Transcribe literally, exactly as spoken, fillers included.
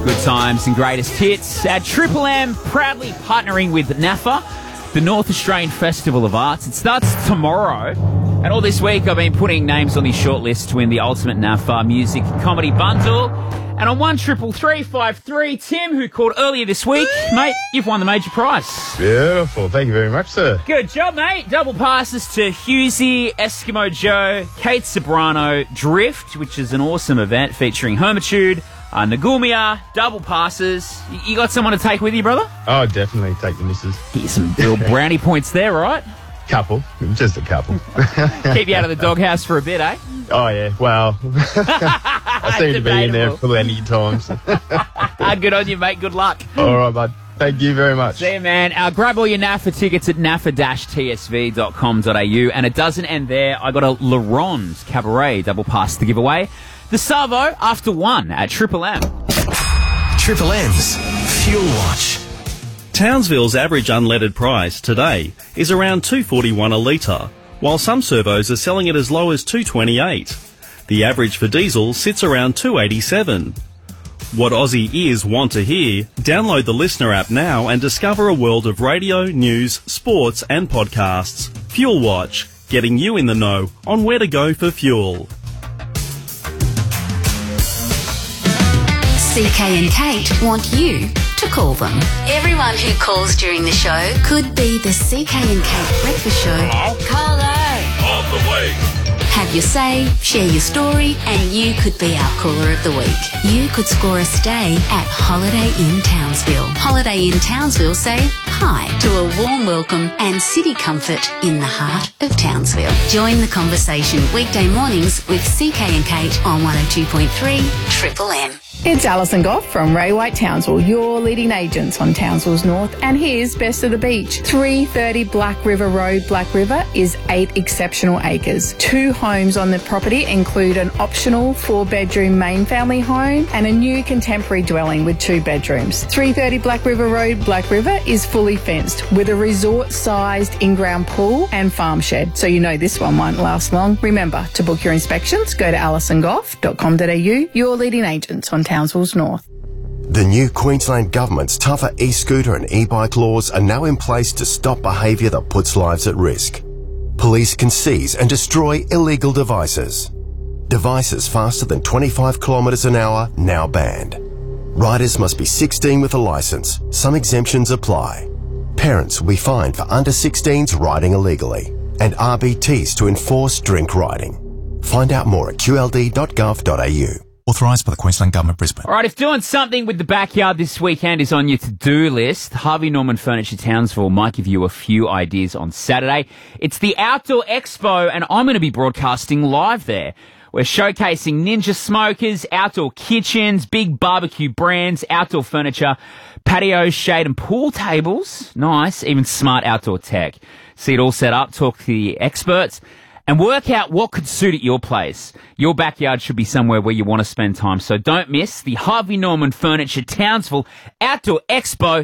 good times and greatest hits. At Triple M, proudly partnering with NAFA, the North Australian Festival of Arts. It starts tomorrow. And all this week, I've been putting names on the shortlist to win the Ultimate NAFA Music Comedy Bundle. And on one triple three five three, Tim, who called earlier this week, mate, you've won the major prize. Beautiful. Thank you very much, sir. Good job, mate. Double passes to Husey, Eskimo Joe, Kate Sobrano, Drift, which is an awesome event featuring Hermitude, uh, Nagumia, double passes. You, you got someone to take with you, brother? Oh, definitely take the missus. Get you some little brownie points there, right? Couple. Just a couple. Keep you out of the doghouse for a bit, eh? Oh, yeah. Well, I seem to be in there plenty of times. Good on you, mate. Good luck. All right, bud. Thank you very much. See you, man. Uh, grab all your NAFA tickets at nafa dash t s v dot com dot a u. And it doesn't end there. I got a Laron's Cabaret double pass to give away. The Savo after one at Triple M. Triple M's Fuel Watch. Townsville's average unleaded price today is around two dollars forty-one a litre, while some servos are selling it as low as two dollars twenty-eight. The average for diesel sits around two dollars eighty-seven. What Aussie ears want to hear? Download the Listener app now and discover a world of radio, news, sports and podcasts. Fuel Watch, getting you in the know on where to go for fuel. C K and Kate want you to call them. Everyone who calls during the show could be the C K and Kate Breakfast Show. Hello? Caller. On the way. Have your say, share your story, and you could be our caller of the week. You could score a stay at Holiday Inn Townsville. Holiday Inn Townsville say hi to a warm welcome and city comfort in the heart of Townsville. Join the conversation weekday mornings with C K and Kate on one oh two point three Triple M. It's Alison Goff from Ray White Townsville, your leading agents on Townsville's North, and here's Best of the Beach. three thirty Black River Road, Black River is eight exceptional acres. Two homes on the property include an optional four-bedroom main family home and a new contemporary dwelling with two bedrooms. three thirty Black River Road, Black River is fully fenced with a resort-sized in-ground pool and farm shed, so you know this one won't last long. Remember, to book your inspections, go to alison goff dot com dot a u, your leading agents on Townsville's North. The new Queensland Government's tougher e-scooter and e-bike laws are now in place to stop behaviour that puts lives at risk. Police can seize and destroy illegal devices. Devices faster than twenty-five kilometres an hour now banned. Riders must be sixteen with a licence. Some exemptions apply. Parents will be fined for under sixteens riding illegally, and R B Ts to enforce drink riding. Find out more at q l d dot gov dot a u. Authorised by the Queensland Government, Brisbane. All right, if doing something with the backyard this weekend is on your to-do list, Harvey Norman Furniture Townsville might give you a few ideas on Saturday. It's the Outdoor Expo, and I'm going to be broadcasting live there. We're showcasing Ninja smokers, outdoor kitchens, big barbecue brands, outdoor furniture, patios, shade and pool tables. Nice, even smart outdoor tech. See it all set up, talk to the experts, and work out what could suit at your place. Your backyard should be somewhere where you want to spend time, so don't miss the Harvey Norman Furniture Townsville Outdoor Expo